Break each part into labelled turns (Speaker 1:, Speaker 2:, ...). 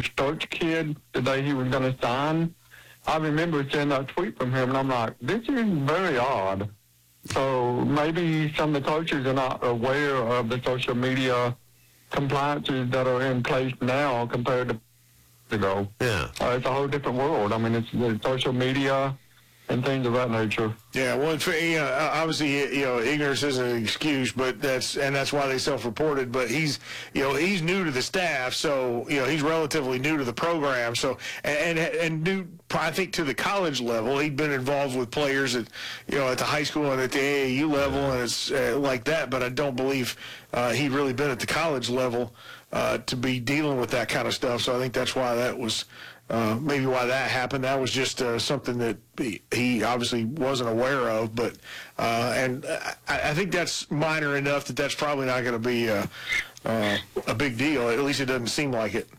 Speaker 1: this Stokes kid the day he was going to sign. I remember seeing that tweet from him, and I'm like, this is very odd. So maybe some of the coaches are not aware of the social media compliances that are in place now compared to ago.
Speaker 2: Yeah.
Speaker 1: It's a whole different world. I mean, it's the social media and things of that nature.
Speaker 3: Yeah, well, obviously, ignorance isn't an excuse, but that's why they self-reported. But he's new to the staff, so he's relatively new to the program. So and new, I think, to the college level. He'd been involved with players at at the high school and at the AAU level, and it's like that. But I don't believe he'd really been at the college level to be dealing with that kind of stuff. So I think that's why that was. Maybe why that happened. That was just something that he obviously wasn't aware of, but and I think that's minor enough that that's probably not going to be a big deal. At least it doesn't seem like it.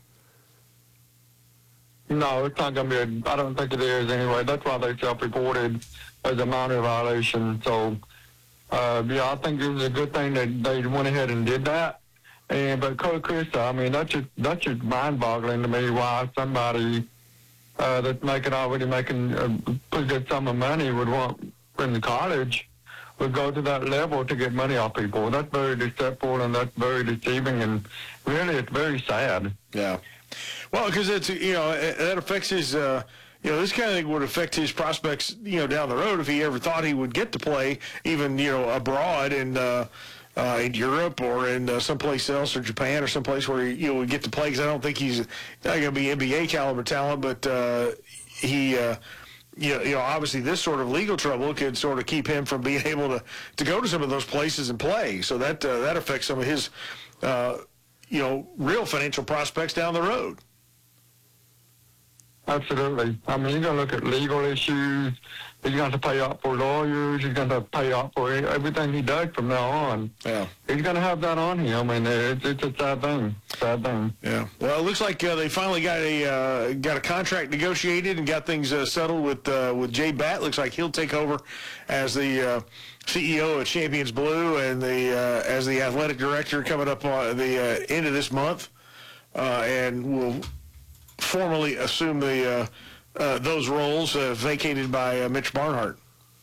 Speaker 1: No, it's not going to be. I don't think it is anyway. That's why they self-reported as a minor violation. So, I think it was a good thing that they went ahead and did that. But Coach Krista, I mean, that's just mind-boggling to me why somebody that's already making a pretty good sum of money would want in the college would go to that level to get money off people. That's very deceitful and that's very deceiving, and really it's very sad.
Speaker 3: Yeah. Well, because it's that affects his. This kind of thing would affect his prospects, down the road if he ever thought he would get to play, even abroad and. In Europe or in someplace else, or Japan or someplace where you would get to play. Because I don't think he's not going to be NBA caliber talent, but he, obviously this sort of legal trouble could sort of keep him from being able to go to some of those places and play. So that affects some of his, real financial prospects down the road.
Speaker 1: Absolutely. I mean, you're going to look at legal issues. He's going to pay out for lawyers. He's going to pay out for everything he does from now on.
Speaker 3: Yeah.
Speaker 1: He's going to have that on him, and it's a sad thing. Sad thing.
Speaker 3: Yeah. Well, it looks like they finally got a contract negotiated and got things settled with Jay Batt. Looks like he'll take over as the CEO of Champions Blue and as the athletic director coming up on the end of this month, and will formally assume those roles vacated by Mitch Barnhart.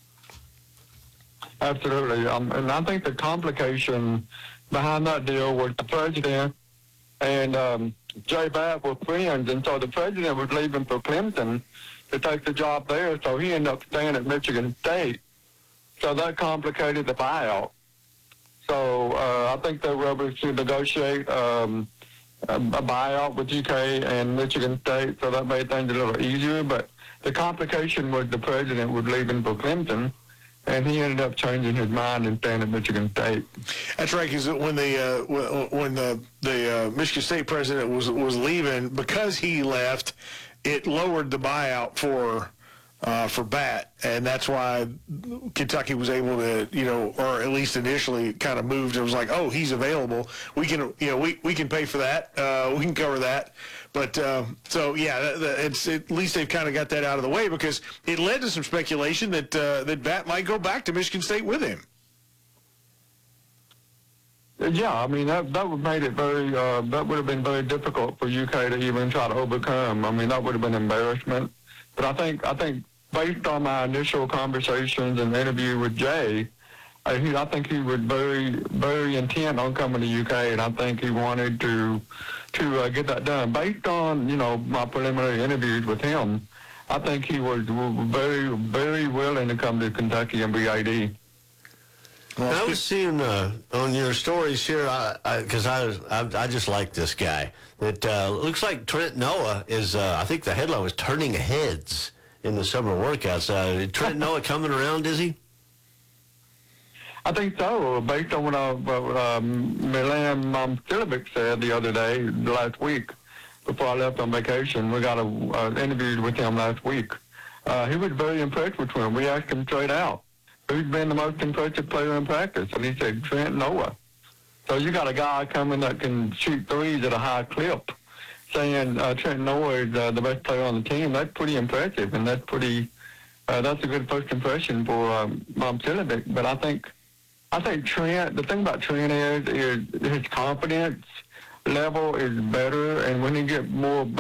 Speaker 1: Absolutely. And I think the complication behind that deal was the president and Jay Batt were friends, and so the president was leaving for Clemson to take the job there, so he ended up staying at Michigan State. So that complicated the buyout. So I think they were able to negotiate a buyout with UK and Michigan State, so that made things a little easier. But the complication was the president was leaving for Clemson, and he ended up changing his mind and staying at Michigan State.
Speaker 3: That's right, because when the Michigan State president was leaving, because he left, it lowered the buyout for Batt, and that's why Kentucky was able to, or at least initially kind of moved. It was like, oh, he's available. We can, we can pay for that. We can cover that. But so yeah, it's at least they've kind of got that out of the way, because it led to some speculation that Batt might go back to Michigan State with him.
Speaker 1: Yeah, I mean that would made it very. That would have been very difficult for UK to even try to overcome. I mean that would have been embarrassment. But I think based on my initial conversations and interview with Jay, I think he was very, very intent on coming to UK, and I think he wanted to get that done. Based on my preliminary interviews with him, I think he was very, very willing to come to Kentucky and be AD.
Speaker 2: Well, I was seeing on your stories here, because I just like this guy. It looks like Trent Noah is. I think the headline was turning heads in the summer workouts. Trent Noah coming around, is he?
Speaker 1: I think so, based on what Milan Momcilovic said the other day, last week, before I left on vacation. We got an interview with him last week. He was very impressed with him. We asked him straight out, who's been the most impressive player in practice? And he said, Trent Noah. So you got a guy coming that can shoot threes at a high clip, saying Trent Noah is the best player on the team. That's pretty impressive, and that's a good first impression for Momcilovic. But I think Trent, the thing about Trent is his confidence level is better, and when he gets more